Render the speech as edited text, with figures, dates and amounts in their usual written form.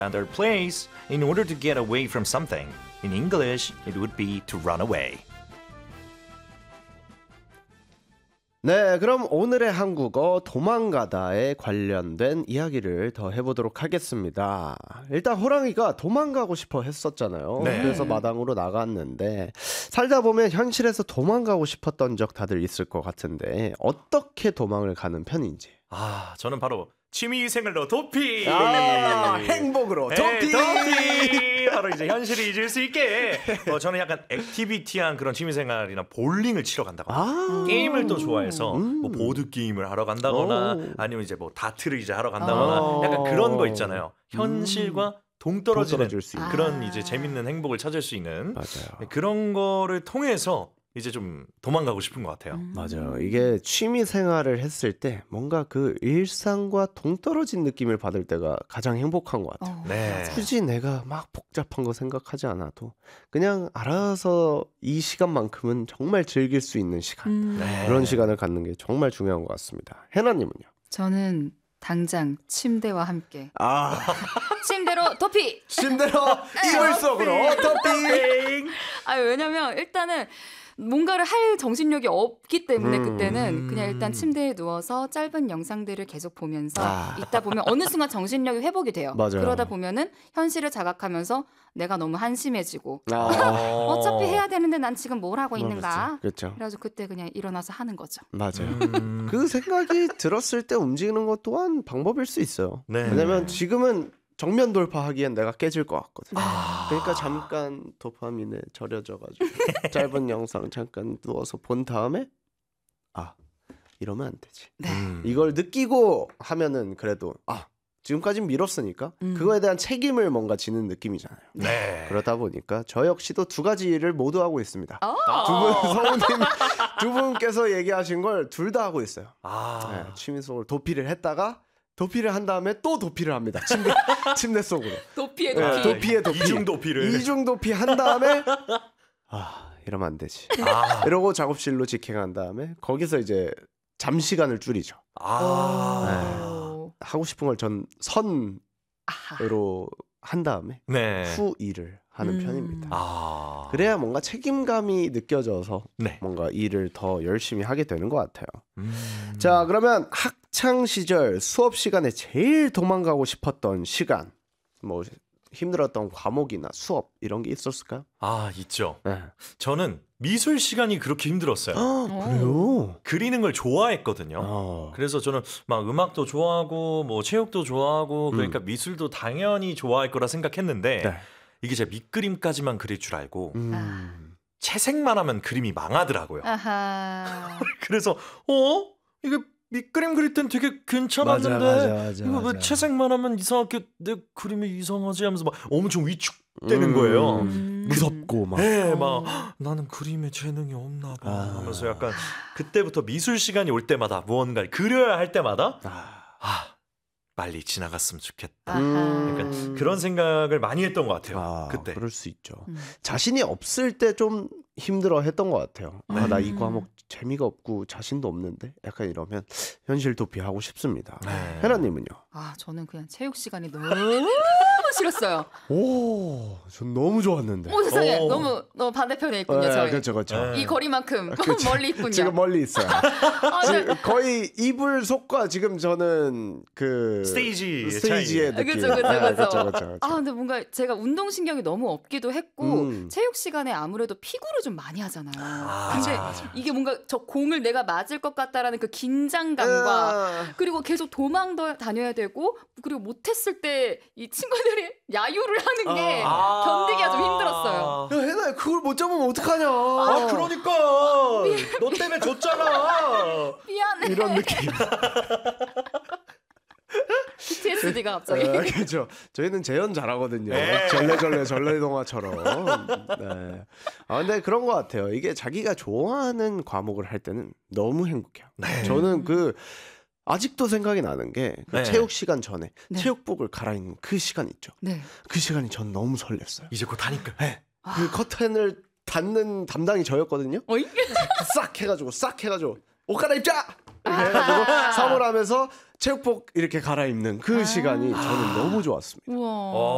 Another place in order to get away from something. In English, it would be to run away. 네, 그럼 오늘의 한국어 도망가다에 관련된 이야기를 더 해보도록 하겠습니다. 일단 호랑이가 도망가고 싶어 했었잖아요. 네. 그래서 마당으로 나갔는데 살다 보면 현실에서 도망가고 싶었던 적 다들 있을 것 같은데 어떻게 도망을 가는 편인지. 저는 바로 취미생활로 도피! 행복으로 도피! 바로 이제 현실을 잊을 수 있게 저는 약간 액티비티한 그런 취미생활이나 볼링을 치러 간다거나 게임을 또 좋아해서 뭐 보드게임을 하러 간다거나 아니면 이제 뭐 다트를 이제 하러 간다거나 약간 그런 거 있잖아요. 현실과 동떨어지는 동떨어질 수 있는. 그런 이제 재밌는 행복을 찾을 수 있는 맞아요. 그런 거를 통해서 이제 좀 도망가고 싶은 것 같아요. 맞아요. 이게 취미 생활을 했을 때 뭔가 그 일상과 동떨어진 느낌을 받을 때가 가장 행복한 것 같아요. 네. 굳이 내가 막 복잡한 거 생각하지 않아도 그냥 알아서 이 시간만큼은 정말 즐길 수 있는 시간. 네. 그런 시간을 갖는 게 정말 중요한 것 같습니다. 해나님은요? 저는 당장 침대와 함께 침대로 도피! 침대로 이불 속으로 토핑. 왜냐면 일단은 뭔가를 할 정신력이 없기 때문에 그때는 그냥 일단 침대에 누워서 짧은 영상들을 계속 보면서 있다 보면 어느 순간 정신력이 회복이 돼요. 맞아요. 그러다 보면은 현실을 자각하면서 내가 너무 한심해지고 어차피 해야 되는데 난 지금 뭘 하고 있는가? 그렇죠. 그래가지고 그때 그냥 일어나서 하는 거죠. 맞아요. 그 생각이 들었을 때 움직이는 것 또한 방법일 수 있어요. 네. 왜냐면 지금은 정면 돌파하기엔 내가 깨질 것 같거든요. 그러니까 잠깐 도파민에 절여져가지고 짧은 영상 잠깐 누워서 본 다음에 이러면 안 되지. 이걸 느끼고 하면은 그래도 지금까진 미뤘으니까 그거에 대한 책임을 뭔가 지는 느낌이잖아요. 네. 그러다 보니까 저 역시도 두 가지 일을 모두 하고 있습니다. 성우님 두 분께서 얘기하신 걸 둘 다 하고 있어요. 네, 취미 속으로 도피를 했다가 도피를 한 다음에 또 도피를 합니다. 침대 속으로. 도피에 도피. 도피에 도피. 이중 도피를. 이중 도피 한 다음에 이러면 안 되지. 이러고 작업실로 직행한 다음에 거기서 이제 잠시간을 줄이죠. 하고 싶은 걸 전 선으로 한 다음에 후 일을 하는 편입니다. 그래야 뭔가 책임감이 느껴져서 뭔가 일을 더 열심히 하게 되는 것 같아요. 자, 그러면 학창 시절 수업 시간에 제일 도망가고 싶었던 시간, 뭐 힘들었던 과목이나 수업 이런 게 있었을까요? 있죠. 네. 저는 미술 시간이 그렇게 힘들었어요. 그래요? 그리는 걸 좋아했거든요. 그래서 저는 막 음악도 좋아하고 뭐 체육도 좋아하고 그러니까 미술도 당연히 좋아할 거라 생각했는데 이게 제가 밑그림까지만 그릴 줄 알고 채색만 하면 그림이 망하더라고요. 그래서 이게 밑그림 그릴 땐 되게 괜찮았는데 맞아. 이거 왜 채색만 하면 이상하게 내 그림이 이상하지 하면서 막 엄청 위축되는 거예요. 무섭고 막. 막 나는 그림에 재능이 없나 봐 하면서 약간 그때부터 미술 시간이 올 때마다 무언가를 그려야 할 때마다 빨리 지나갔으면 좋겠다. 약간 그런 생각을 많이 했던 것 같아요. 그때. 그럴 수 있죠. 자신이 없을 때 좀 힘들어 했던 것 같아요. 나 이 과목 재미가 없고 자신도 없는데 약간 이러면 현실 도피하고 싶습니다. 해나님은요? 저는 그냥 체육 시간이 너무 싫었어요. 전 너무 좋았는데. 세상에 너무 반대편에 있군요. 저희. 그렇죠. 이 거리만큼 멀리 있군요. 지금 멀리 있어요. 지금 거의 이불 속과 지금 저는 그 스테이지의 느낌. 그렇죠. 근데 뭔가 제가 운동신경이 너무 없기도 했고 체육 시간에 아무래도 피구를 좀 많이 하잖아요. 근데 이게 뭔가 저 공을 내가 맞을 것 같다라는 그 긴장감과 그리고 계속 도망도 다녀야 되고 그리고 못했을 때 이 친구들이 야유를 하는 게 견디기가 좀 힘들었어요. 야, 해나야 그걸 못 잡으면 어떡하냐. 그러니까 너 때문에 졌잖아. 미안해. 이런 느낌. PTSD가 갑자기. 그렇죠. 저희는 재현 잘하거든요. 전래동화처럼. 근데 그런 것 같아요. 이게 자기가 좋아하는 과목을 할 때는 너무 행복해요. 저는 아직도 생각이 나는 게 체육 시간 전에 체육복을 갈아입는 그 시간 있죠. 그 시간이 전 너무 설렜어요. 이제 곧 하니까. 그 커튼을 닫는 담당이 저였거든요. 싹 해가지고 옷 갈아입자! 이렇게 해가지고 사물함에서 체육복 이렇게 갈아입는 그 시간이 저는 너무 좋았습니다. 우와.